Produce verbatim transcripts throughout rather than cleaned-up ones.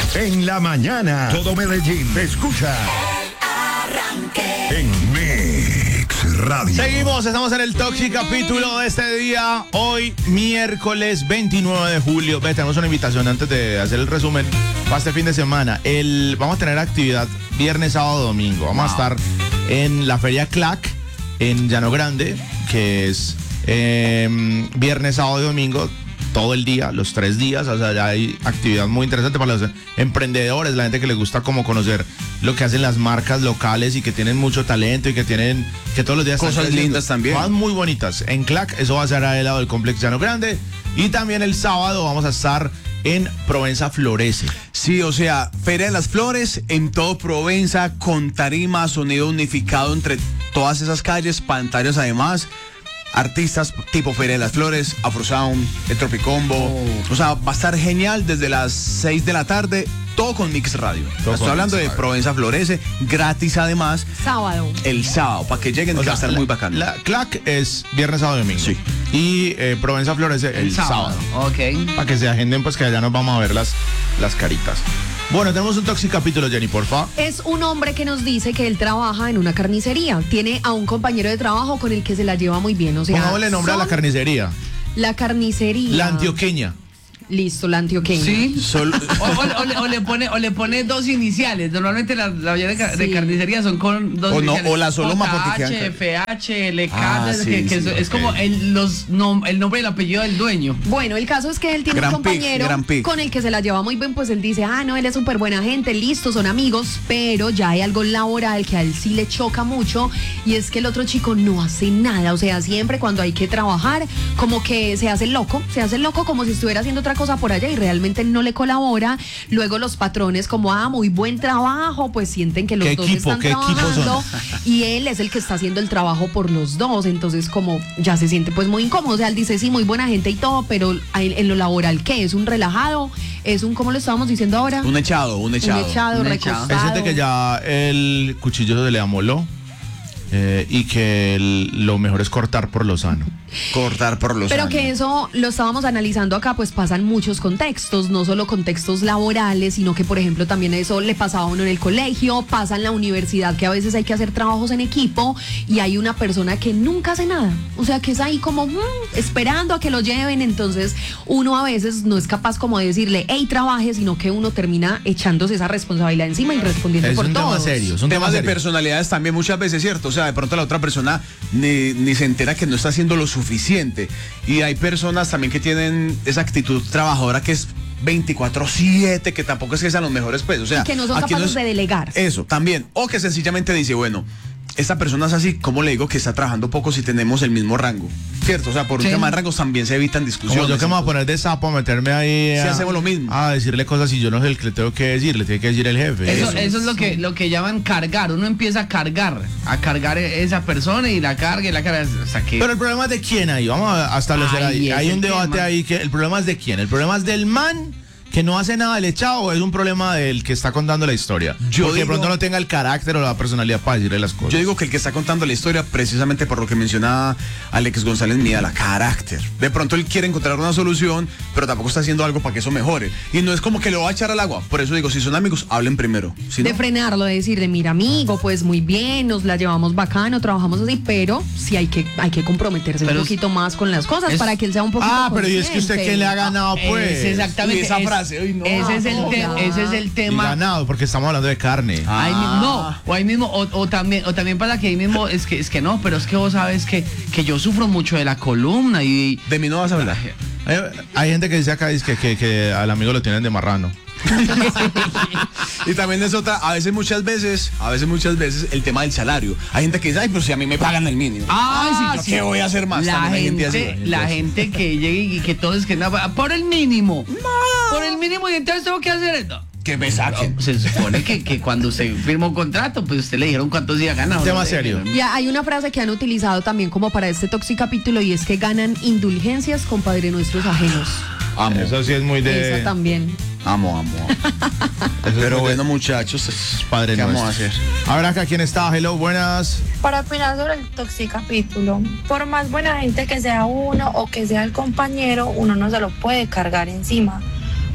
En la mañana, todo Medellín te escucha. El Arranque. En Mix Radio. Seguimos, estamos en el Toxic capítulo de este día. Hoy, miércoles veintinueve de julio. Ve, tenemos una invitación antes de hacer el resumen para este fin de semana. El, vamos a tener actividad viernes, sábado, domingo. Vamos wow. a estar en la Feria Clac, en Llano Grande, que es eh, viernes, sábado y domingo. Todo el día, los tres días, o sea, ya hay actividad muy interesante para los emprendedores, la gente que les gusta como conocer lo que hacen las marcas locales y que tienen mucho talento y que tienen, que todos los días cosas están lindas también. Cosas muy bonitas. En Clac, eso va a ser al lado del Complex Llano Grande. Y también el sábado vamos a estar en Provenza Florece. Sí, o sea, Feria de las Flores en todo Provenza, con tarima, sonido unificado entre todas esas calles, pantallas además. Artistas tipo Feria de las Flores, Afrosound, el Tropicombo. Oh. O sea, va a estar genial desde las seis de la tarde, todo con Mix Radio. Todo Estoy hablando de Provenza Florece, gratis además. Sábado. El sábado, para que lleguen, o que sea, va a estar la, muy bacano. La Clac es viernes, sábado y domingo. Sí. Y eh, Provenza Florece el, el sábado. sábado. Ok. Para que se agenden, pues que allá nos vamos a ver las, las caritas. Bueno, tenemos un Toxic capítulo, Jenny, porfa. Es un hombre que nos dice que él trabaja en una carnicería. Tiene a un compañero de trabajo con el que se la lleva muy bien. O sea, pongámosle nombre a la carnicería. La carnicería. La Antioqueña. Listo, la Antioqueña. Sí. Solo... o, o, o, le, o, le pone, o le pone dos iniciales. Normalmente la, la mayoría de, sí. de carnicería son con dos o no, iniciales. O la soloma porque H, F H, L K, ah, que, sí, que sí, es, okay. es como el, los, no, el nombre y el apellido del dueño. Bueno, el caso es que él tiene Gran un compañero pic, con el que se la lleva muy bien, pues él dice, ah, no, él es súper buena gente, listo, son amigos, pero ya hay algo laboral que a él sí le choca mucho, y es que el otro chico no hace nada, o sea, siempre cuando hay que trabajar, como que se hace loco, se hace loco como si estuviera haciendo otra cosa por allá y realmente no le colabora. Luego los patrones como, ah, muy buen trabajo, pues sienten que los ¿Qué dos equipo, están qué trabajando y él es el que está haciendo el trabajo por los dos, entonces como ya se siente pues muy incómodo, o sea, él dice, sí, muy buena gente y todo, pero en lo laboral, ¿qué? ¿Es un relajado? ¿Es un, cómo lo estábamos diciendo ahora? Un echado, un echado. Un echado, un recostado. Hay gente que ya el cuchillo se le amoló. Eh, y que el, lo mejor es cortar por lo sano. Cortar por lo Pero sano. que eso lo estábamos analizando acá, pues pasan muchos contextos, no solo contextos laborales, sino que, por ejemplo, también eso le pasaba a uno en el colegio, pasa en la universidad, que a veces hay que hacer trabajos en equipo y hay una persona que nunca hace nada. O sea, que es ahí como mmm, esperando a que lo lleven, entonces uno a veces no es capaz como de decirle, hey, trabaje, sino que uno termina echándose esa responsabilidad encima y respondiendo es por un todos. Tema serio, es un temas tema de serio. Personalidades también muchas veces, ¿cierto? O sea, de pronto la otra persona ni, ni se entera que no está haciendo lo suficiente. Y hay personas también que tienen esa actitud trabajadora que es veinticuatro siete, que tampoco es que sean los mejores, pues, o sea, y que no son capaces no es, de delegar. Eso, también. O que sencillamente dice, bueno, esta persona es así, ¿cómo le digo que está trabajando poco si tenemos el mismo rango? ¿Cierto? O sea, por un sí. tema de rangos también se evitan discusiones. Como yo que me voy a poner de sapo a meterme ahí a, sí, hacemos lo mismo. A decirle cosas y yo no sé el que le tengo que decir, le tiene que decir el jefe. Eso, eso. eso es lo que, lo que llaman cargar. Uno empieza a cargar, a cargar esa persona y la carga y la carga hasta que... Pero el problema es de quién ahí, vamos a establecer ahí. Hay un debate tema. ahí que el problema es de quién. El problema es del man que no hace nada del echado, o es un problema del que está contando la historia. Yo Porque digo, de pronto no tenga el carácter o la personalidad para decirle las cosas. Yo digo que el que está contando la historia, precisamente por lo que mencionaba Alex González Mía, la carácter. De pronto él quiere encontrar una solución, pero tampoco está haciendo algo para que eso mejore. Y no es como que lo va a echar al agua. Por eso digo, si son amigos, hablen primero. Si de no, frenarlo, de decir, de mira, amigo, pues muy bien, nos la llevamos bacano, trabajamos así, pero sí hay que, hay que comprometerse pero un poquito es, más con las cosas es, para que él sea un poquito Ah, pero consciente. ¿y es que usted quién le ha ganado, pues? Es exactamente. Y esa es, frase, uy, no. Ese es el, te ese es el tema. Y ganado, porque estamos hablando de carne. Ah. Ahí, no, o ahí mismo, o, o también, o también para que ahí mismo, es que, es que no, pero es que vos sabes que, que yo sufro mucho de la columna y... De mí no vas a hablar. Hay, hay gente que dice acá que, que, que al amigo lo tienen de marrano. Y también es otra, a veces muchas veces, a veces muchas veces el tema del salario. Hay gente que dice, ay, pero si a mí me pagan el mínimo. Ah, ay, sí, sí, ¿qué voy a hacer más? La gente, gente, gente la gente que llegue y que todos es que no, por el mínimo. No. Por el mínimo y entonces tengo que hacer esto. Que me saquen. No, se supone que, que cuando usted firmó un contrato, pues usted le dijeron cuántos días ganaba. Tema no serio. Ya hay una frase que han utilizado también como para este Toxic capítulo y es que ganan indulgencias con Padre Nuestros ajenos. Amo. Eso sí es muy de... Eso también. Amo, amo. Pero bueno, muchachos, es Padre ¿qué nuestro. vamos a hacer? Ahora acá, ¿quién está? Hello, buenas. Para opinar sobre el Toxic capítulo, por más buena gente que sea uno o que sea el compañero, uno no se lo puede cargar encima.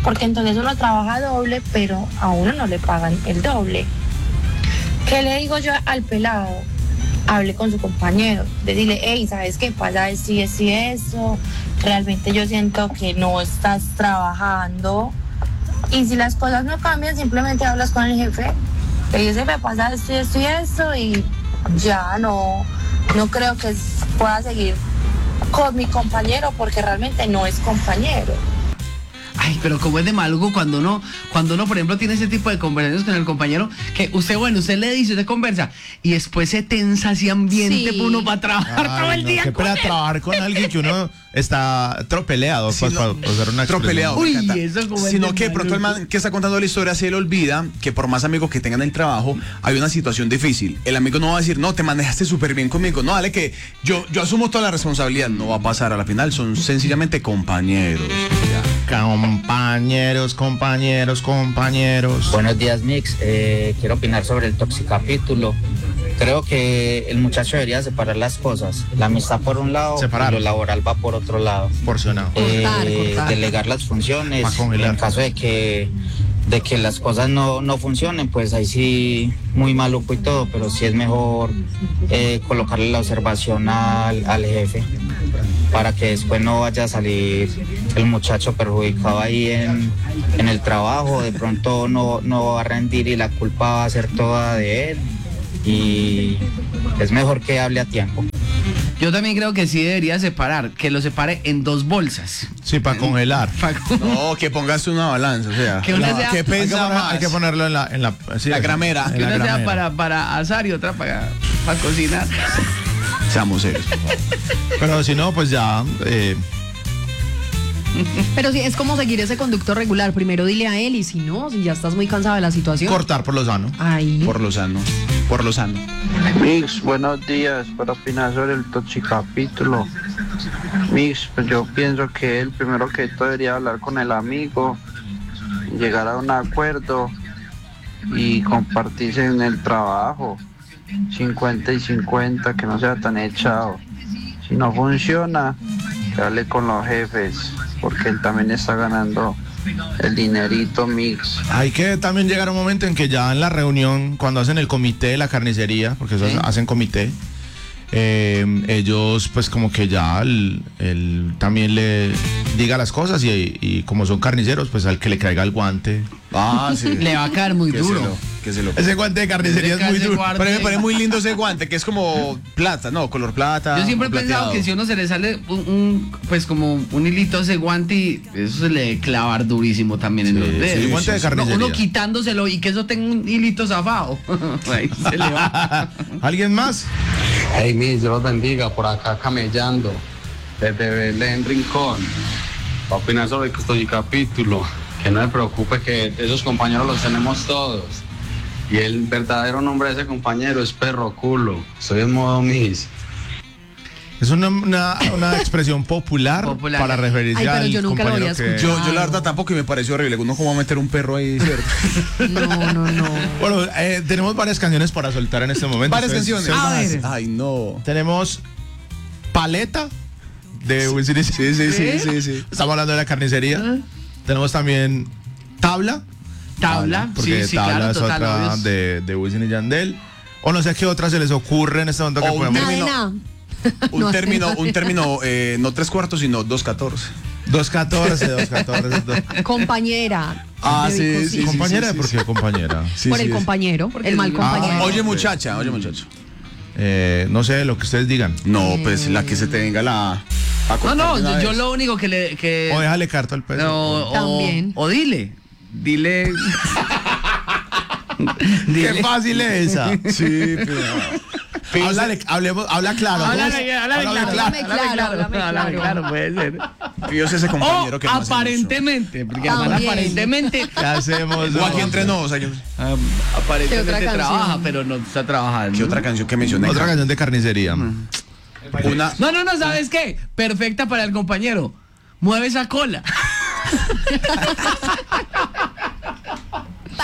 porque entonces uno trabaja doble, pero a uno no le pagan el doble. ¿Qué le digo yo al pelado? Hable con su compañero, decirle, hey, ¿sabes qué pasa? Esto y esto y eso, realmente yo siento que no estás trabajando, y si las cosas no cambian, simplemente hablas con el jefe, le dices, me pasa esto y esto y esto, y ya no, no creo que pueda seguir con mi compañero, porque realmente no es compañero. Ay, pero como es de maluco cuando uno, cuando uno, por ejemplo, tiene ese tipo de conversaciones con el compañero, que usted, bueno, usted le dice, usted conversa, y después se tensa ese ambiente, Sí. pues uno va a trabajar Ay, todo el no, día qué con pena él. trabajar con alguien que uno está tropeleado, Sí, pues, no, para usar una expresión. Tropeleado. Uy, me encanta. eso como es Sino de que de pronto el maluco. man que está contando la historia se le olvida que por más amigos que tengan en el trabajo, hay una situación difícil. El amigo no va a decir, no, te manejaste súper bien conmigo. No, dale que yo, yo asumo toda la responsabilidad. No va a pasar a la final, son sencillamente compañeros. Ya. Compañeros, compañeros, compañeros. Buenos días, Mix. Eh, quiero opinar sobre el toxicapítulo. Creo que el muchacho debería separar las cosas. La amistad por un lado Separar. y lo laboral va por otro lado. Porcionado. Eh, Cortar, cortar. Delegar las funciones. Pa' congelar. En caso de que de que las cosas no, no funcionen, pues ahí sí, muy maluco y todo, pero sí es mejor eh, colocarle la observación al, al jefe para que después no vaya a salir el muchacho perjudicado ahí en, en el trabajo, de pronto no, no va a rendir y la culpa va a ser toda de él, y es mejor que hable a tiempo. Yo también creo que sí debería separar, que lo separe en dos bolsas. Sí, para congelar. Pa- No, que pongas una balanza, o sea. Que una no, sea- ¿qué Hay que, pesa poner- más? hay que ponerlo en la, en la, sí, La en gramera. en que la una sea gramera. para, para asar y otra para, para cocinar. Seamos serios, por favor. Pero si no, pues ya. eh, Pero sí, es como seguir ese conducto regular. Primero dile a él, y si no, si ya estás muy cansado de la situación. cortar por lo sano. Ahí. Por lo sano. Por lo sano. Mix, buenos días. Para opinar sobre el toxicapítulo. Mix, pues yo pienso que el primero que todo debería hablar con el amigo, llegar a un acuerdo y compartirse en el trabajo. cincuenta y cincuenta, que no sea tan echado. Si no funciona, que hable con los jefes, porque él también está ganando el dinerito, Mix. Hay que también llegar a un momento en que ya en la reunión, cuando hacen el comité de la carnicería, porque eso Sí. hacen comité, eh, ellos pues como que ya él, él también le diga las cosas, y, y como son carniceros, pues al que le caiga el guante. Ah, sí. Le va a caer muy Que duro. se lo- que se lo- Ese guante de carnicería Ese es muy ese duro. guante- Pero me parece muy lindo ese guante, que es como plata, no, color plata. Yo siempre he o pensado plateado. que si uno se le sale un, un, pues como un hilito a ese guante, y eso se le debe clavar durísimo también en Sí, los dedos. sí, guante de No, carnicería. uno quitándoselo y que eso tenga un hilito zafado. Ahí se le va. ¿Alguien más? Hey, mis, Dios los bendiga, por acá camellando, desde Belén Rincón, para opinar sobre el capítulo. Que no me preocupe, que esos compañeros los tenemos todos. Y el verdadero nombre de ese compañero es Perro Culo. Soy en modo Miss. Es una, una, una expresión popular, Popular. para referirse Ay, pero al yo nunca lo compañero había que... escuchado. Yo, yo la verdad tampoco, y me pareció horrible. Uno como va a meter un perro ahí, ¿cierto? No, no, no. Bueno, eh, tenemos varias canciones para soltar en este momento. Varias Ustedes- canciones. A ustedes- ver. Ay, no. Tenemos Paleta de Wisin y Sí, sí, sí, sí, sí. Estamos hablando de la carnicería. Ah. Tenemos también Tabla. Tabla, Porque sí, sí, Tabla claro, es total, otra obvios. de, de Wisin y Yandel. O no sé qué otra se les ocurre en este momento que O un podemos... término- Nada, Un No sé. término, un término, eh, no tres cuartos, sino dos catorce. dos catorce, dos catorce. dos- compañera. Ah, de sí, Vico, sí, sí. ¿Compañera? ¿Por qué compañera? Por el compañero, el mal compañero. Oye, muchacha, oye, muchacho. Eh, no sé, lo que ustedes digan. No, pues la que se te venga la. a No, cortar no, de una yo vez. lo único que le... Que, O déjale carto al peso. o, o- También. o dile. Dile. Qué dile. fácil es esa. Sí, pero. Háblale, hablemos, habla claro. Háblale, ¿cómo es? háblale Háblale claro. Háblame claro, háblame Háblame claro. claro, puede ser. Fíos ese compañero O que más aparentemente, porque hermano, También. aparentemente. ¿Qué hacemos? O aquí entre nos, hay- ah, ¿Qué otra aparentemente canción? trabaja, pero no está trabajando. ¿Qué otra canción que mencioné? Otra canción de carnicería. Una. No, no, no, ¿sabes qué? Perfecta para el compañero. Mueve esa cola.